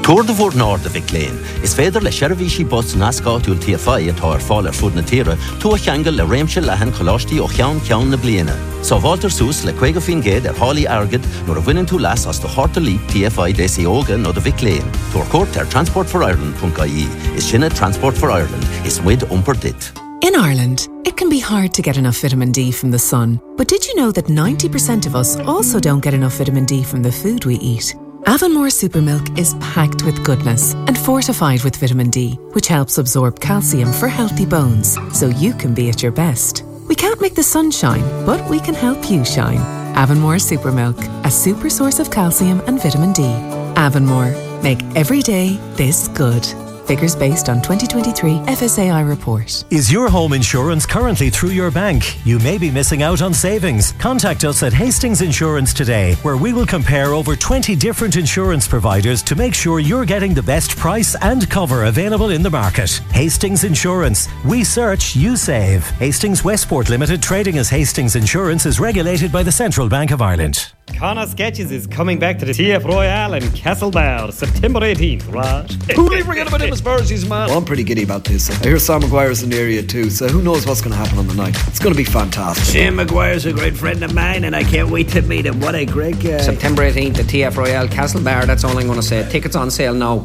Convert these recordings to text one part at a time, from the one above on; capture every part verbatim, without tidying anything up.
Tour de Voort Nord de Vic Lane is féidir le Sheravishi bus nascáitiúil T F I atá ar fáil ar fud na tíre tú a cheangal le réimse lehan choláistí ó cheann ceann na bliana. Sá bháiltar sús le chuige fin géad ar hálaí airgid nuair a bhaineann tú leas as do Harta League T F I dé sí óga nó de Vic Lane. Tuair cuairt ar transport for ireland dot I E. Is sinna Transport for Ireland is muid umpar dit. In Ireland, it can be hard to get enough vitamin D from the sun. But did you know that ninety percent of us also don't get enough vitamin D from the food we eat? Avonmore Supermilk is packed with goodness and fortified with vitamin D, which helps absorb calcium for healthy bones, so you can be at your best. We can't make the sun shine, but we can help you shine. Avonmore Supermilk, a super source of calcium and vitamin D. Avonmore, make every day this good. Figures based on twenty twenty-three F S A I report. Is your home insurance currently through your bank? You may be missing out on savings. Contact us at Hastings Insurance today, where we will compare over twenty different insurance providers to make sure you're getting the best price and cover available in the market. Hastings Insurance. We search, you save. Hastings Westport Limited, trading as Hastings Insurance, is regulated by the Central Bank of Ireland. Connor Sketches is coming back to the T F Royale in Castlebar, September eighteenth, right? Who do you forget about him as far as he's man? Well, I'm pretty giddy about this. I hear Sam Maguire's in the area too, so who knows what's going to happen on the night. It's going to be fantastic. Sam Maguire's a great friend of mine and I can't wait to meet him. What a great guy. September eighteenth at T F Royale, Castlebar, that's all I'm going to say. Tickets on sale now.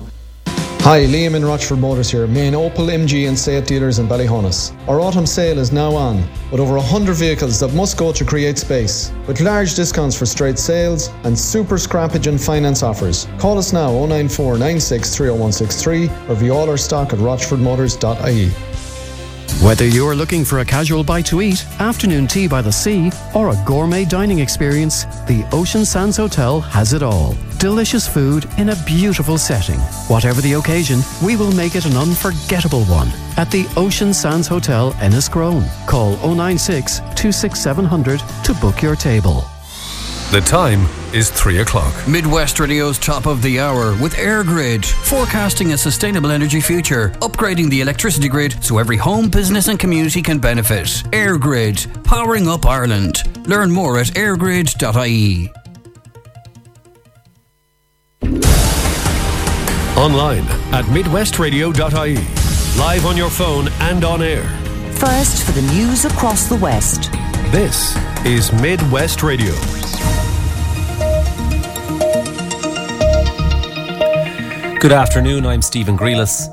Hi, Liam in Rochford Motors here, main Opel, M G and Seat dealers in Ballyhonus. Our autumn sale is now on, with over one hundred vehicles that must go to create space, with large discounts for straight sales and super scrappage and finance offers. Call us now oh nine four nine six three oh one six three or view all our stock at rochford motors dot I E. Whether you're looking for a casual bite to eat, afternoon tea by the sea, or a gourmet dining experience, the Ocean Sands Hotel has it all. Delicious food in a beautiful setting. Whatever the occasion, we will make it an unforgettable one at the Ocean Sands Hotel, Enniscrone. Call oh nine six two six seven zero zero to book your table. The time is three o'clock. Midwest Radio's top of the hour with AirGrid, forecasting a sustainable energy future, upgrading the electricity grid so every home, business and community can benefit. AirGrid, powering up Ireland. Learn more at airgrid dot I E. Online at midwest radio dot I E. Live on your phone and on air. First for the news across the West. This is Midwest Radio. Good afternoon, I'm Stephen Grealis.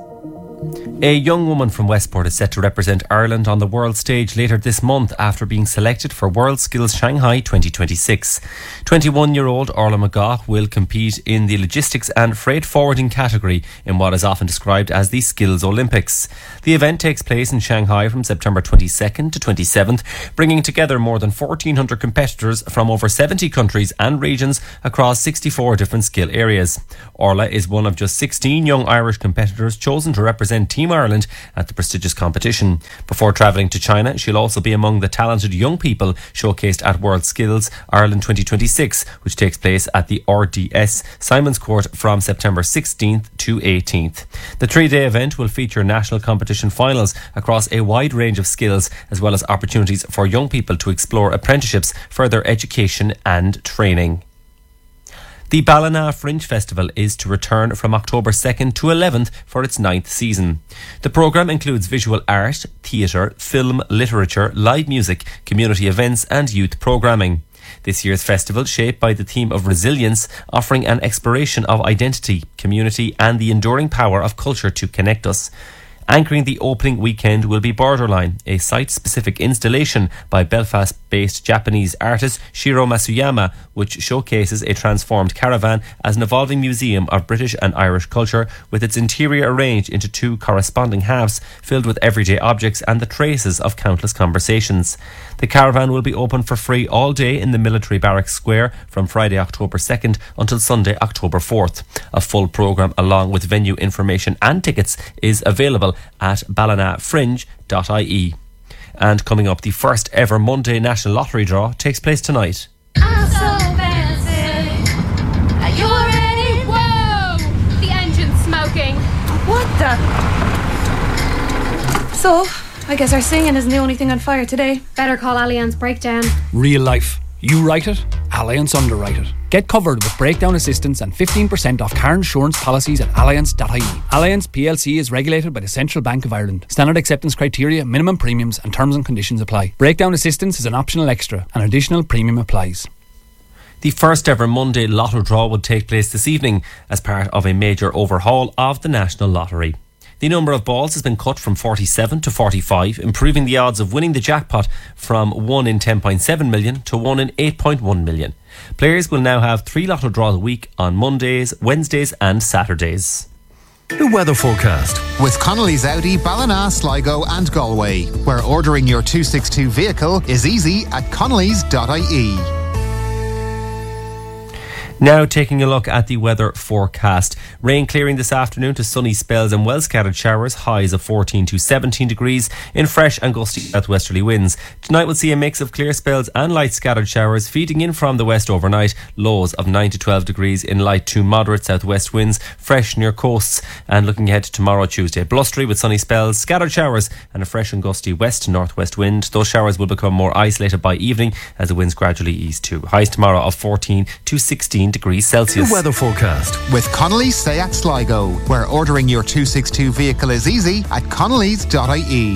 A young woman from Westport is set to represent Ireland on the world stage later this month after being selected for World Skills Shanghai twenty twenty-six. twenty-one-year-old Orla McGaugh will compete in the logistics and freight forwarding category in what is often described as the Skills Olympics. The event takes place in Shanghai from September twenty-second to twenty-seventh, bringing together more than fourteen hundred competitors from over seventy countries and regions across sixty-four different skill areas. Orla is one of just sixteen young Irish competitors chosen to represent Team Ireland at the prestigious competition. Before travelling to China, she'll also be among the talented young people showcased at World Skills Ireland twenty twenty-six, which takes place at the R D S Simons Court from September sixteenth to eighteenth. The three-day event will feature national competition finals across a wide range of skills, as well as opportunities for young people to explore apprenticeships, further education and training. The Ballina Fringe Festival is to return from October second to eleventh for its ninth season. The programme includes visual art, theatre, film, literature, live music, community events and youth programming. This year's festival, shaped by the theme of resilience, offering an exploration of identity, community and the enduring power of culture to connect us. Anchoring the opening weekend will be Borderline, a site-specific installation by Belfast-based Japanese artist Shiro Masuyama, which showcases a transformed caravan as an evolving museum of British and Irish culture, with its interior arranged into two corresponding halves filled with everyday objects and the traces of countless conversations. The caravan will be open for free all day in the Military Barracks Square from Friday, October second until Sunday, October fourth. A full programme along with venue information and tickets is available at ballina fringe dot I E. And coming up, the first ever Monday National Lottery draw takes place tonight. I'm so fancy. Are you ready? Whoa! The engine's smoking. What the? So, I guess our singing isn't the only thing on fire today. Better call Allianz Breakdown. Real life. You write it, Allianz underwrite it. Get covered with breakdown assistance and fifteen percent off car insurance policies at alliance dot I E. Alliance P L C is regulated by the Central Bank of Ireland. Standard acceptance criteria, minimum premiums and terms and conditions apply. Breakdown assistance is an optional extra. An additional premium applies. The first ever Monday Lotto draw will take place this evening as part of a major overhaul of the National Lottery. The number of balls has been cut from forty-seven to forty-five, improving the odds of winning the jackpot from one in ten point seven million to one in eight point one million. Players will now have three Lotto draws a week on Mondays, Wednesdays and Saturdays. The weather forecast with Connolly's Audi, Ballina, Sligo and Galway, where ordering your two sixty-two vehicle is easy at connellys dot I E. Now taking a look at the weather forecast. Rain clearing this afternoon to sunny spells and well scattered showers, highs of fourteen to seventeen degrees in fresh and gusty southwesterly winds. Tonight we'll see a mix of clear spells and light scattered showers feeding in from the west overnight, lows of nine to twelve degrees in light to moderate southwest winds, fresh near coasts. And looking ahead to tomorrow Tuesday, blustery with sunny spells, scattered showers and a fresh and gusty west to northwest wind. Those showers will become more isolated by evening as the winds gradually ease too. Highs tomorrow of fourteen to sixteen degrees Celsius. The weather forecast with Connolly's Seat Sligo, where ordering your two sixty-two vehicle is easy at connellys dot I E.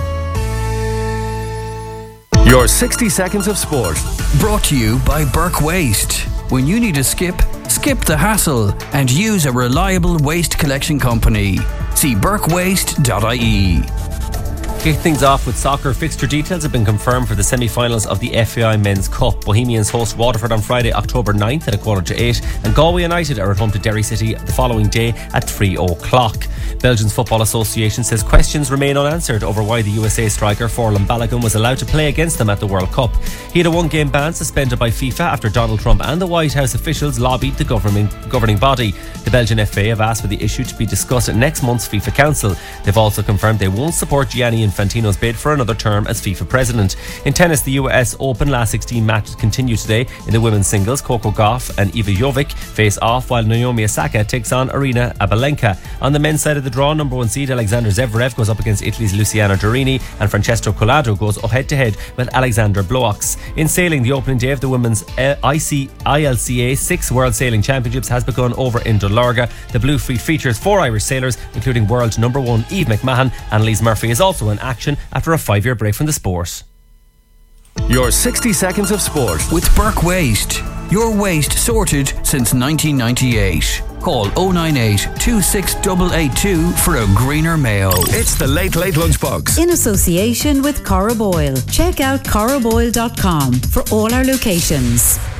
Your sixty seconds of sport. Brought to you by Burke Waste. When you need a skip, skip the hassle and use a reliable waste collection company. See burke waste dot I E. Kick things off with soccer. Fixture details have been confirmed for the semi-finals of the F A I Men's Cup. Bohemians host Waterford on Friday, October ninth at a quarter to eight, and Galway United are at home to Derry City the following day at three o'clock. Belgium's Football Association says questions remain unanswered over why the U S A striker Forlan Balogun was allowed to play against them at the World Cup. He had a one-game ban suspended by FIFA after Donald Trump and the White House officials lobbied the governing, governing body. The Belgian F A have asked for the issue to be discussed at next month's FIFA Council. They've also confirmed they won't support Gianni Infantino's bid for another term as FIFA president. In tennis, the U S Open last sixteen matches continue today. In the women's singles, Coco Gauff and Iva Jovic face off while Naomi Osaka takes on Arina Abalenka. On the men's side of the draw, number one seed Alexander Zverev goes up against Italy's Luciano Durini, and Francesco Collado goes head to head with Alexander Blois. In sailing, the opening day of the women's I C I L C A Six World Sailing Championships has begun over in Dularga. The Blue Fleet features four Irish sailors, including world number one Eve McMahon. Annalise Murphy is also in action after a five-year break from the sport. Your sixty seconds of sport with Burke Waste. Your waste sorted since nineteen ninety-eight. Call oh nine eight, two six eight eight two for a greener Mayo. It's the Late Late Lunchbox. In association with Corra Boyle. Check out corra boyle dot com for all our locations.